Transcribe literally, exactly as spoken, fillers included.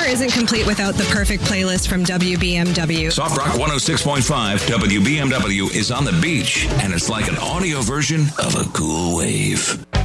isn't complete without the perfect playlist from W B M W. Soft Rock one oh six point five W B M W is on the beach, and it's like an audio version of a cool wave.